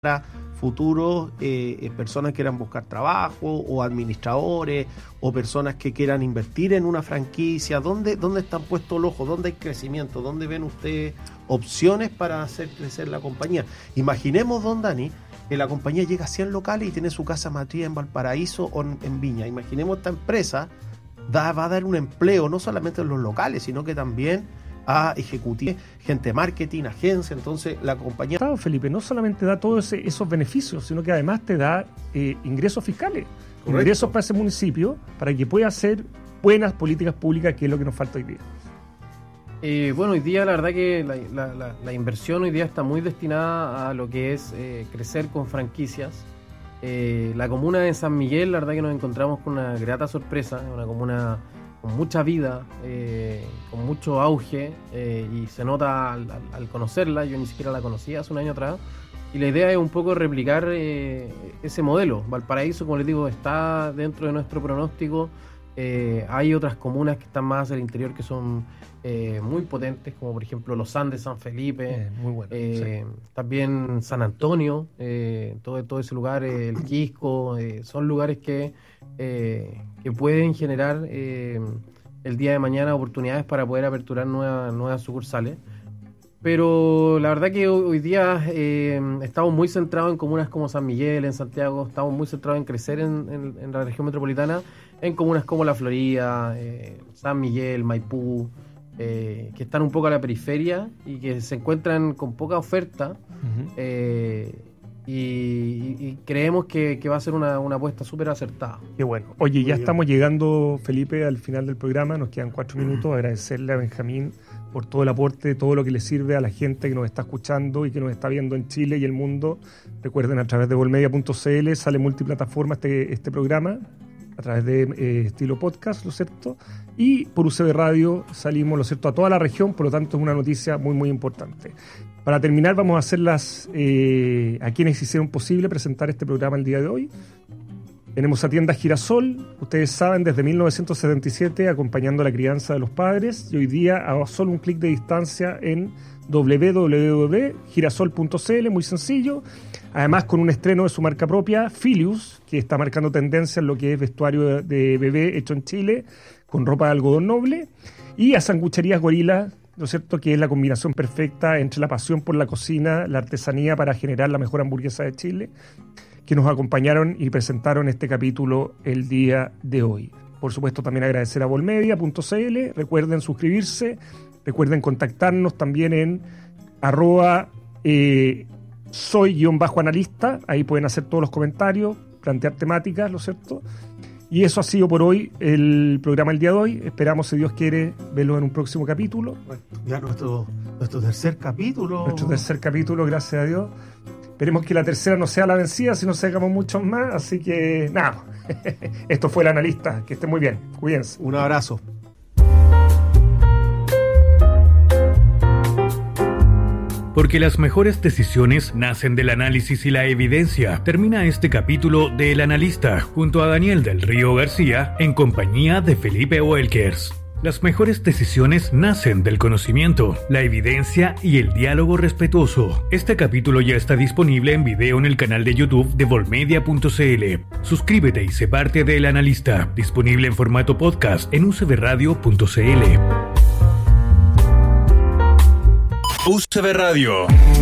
futuros personas que quieran buscar trabajo o administradores o personas que quieran invertir en una franquicia? ¿Dónde están puestos los ojos? ¿Dónde hay crecimiento? ¿Dónde ven ustedes opciones para hacer crecer la compañía? Imaginemos, don Dani, que la compañía llega a 100 locales y tiene su casa matriz en Valparaíso o en Viña. Imaginemos esta empresa va a dar un empleo no solamente en los locales, sino que también a ejecutivos, gente de marketing, agencia. Entonces la compañía... Felipe, no solamente da todos esos beneficios, sino que además te da ingresos fiscales. Correcto. Ingresos para ese municipio, para que pueda hacer buenas políticas públicas, que es lo que nos falta hoy día. Bueno, hoy día la verdad que la inversión hoy día está muy destinada a lo que es crecer con franquicias. La comuna de San Miguel, la verdad que nos encontramos con una grata sorpresa, una comuna con mucha vida, con mucho auge, y se nota al conocerla. Yo ni siquiera la conocía hace un año atrás, y la idea es un poco replicar ese modelo. Valparaíso, como les digo, está dentro de nuestro pronóstico. Hay otras comunas que están más al interior que son muy potentes, como por ejemplo Los Andes, San Felipe, muy bueno, sí. También San Antonio, todo ese lugar, el Quisco, son lugares que pueden generar el día de mañana oportunidades para poder aperturar nuevas sucursales. Pero la verdad que hoy día estamos muy centrados en comunas como San Miguel, en Santiago. Estamos muy centrados en crecer en la región metropolitana, en comunas como La Florida, San Miguel, Maipú, que están un poco a la periferia y que se encuentran con poca oferta. Y creemos que va a ser una apuesta súper acertada. Qué bueno. Oye, ya estamos llegando, Felipe, al final del programa. Nos quedan 4 minutos. Agradecerle a Benjamín por todo el aporte, todo lo que le sirve a la gente que nos está escuchando y que nos está viendo en Chile y el mundo. Recuerden, a través de volmedia.cl sale multiplataforma este programa, a través de estilo podcast, ¿no es cierto? Y por UCB Radio salimos, ¿no es cierto?, a toda la región. Por lo tanto, es una noticia muy, muy importante. Para terminar, vamos a hacerlas a quienes hicieron posible presentar este programa el día de hoy. Tenemos a Tiendas Girasol, ustedes saben, desde 1977 acompañando la crianza de los padres, y hoy día a solo un clic de distancia en www.girasol.cl, muy sencillo. Además, con un estreno de su marca propia, Filius, que está marcando tendencia en lo que es vestuario de bebé hecho en Chile, con ropa de algodón noble. Y a Sangucherías Gorila, ¿no es cierto?, que es la combinación perfecta entre la pasión por la cocina, la artesanía para generar la mejor hamburguesa de Chile, que nos acompañaron y presentaron este capítulo el día de hoy. Por supuesto, también agradecer a volmedia.cl. Recuerden suscribirse, recuerden contactarnos también en @soy_analista. Ahí pueden hacer todos los comentarios, plantear temáticas, ¿no es cierto? Y eso ha sido por hoy el programa del día de hoy. Esperamos, si Dios quiere, verlo en un próximo capítulo. Ya nuestro tercer capítulo. Nuestro tercer capítulo, gracias a Dios. Esperemos que la tercera no sea la vencida, si no sacamos muchos más. Así que, nada, esto fue El Analista. Que estén muy bien. Cuídense. Un abrazo. Porque las mejores decisiones nacen del análisis y la evidencia. Termina este capítulo de El Analista junto a Daniel del Río García en compañía de Felipe Welkers. Las mejores decisiones nacen del conocimiento, la evidencia y el diálogo respetuoso. Este capítulo ya está disponible en video en el canal de YouTube de volmedia.cl. Suscríbete y sé parte de El Analista, disponible en formato podcast en ucbradio.cl. UCB Radio.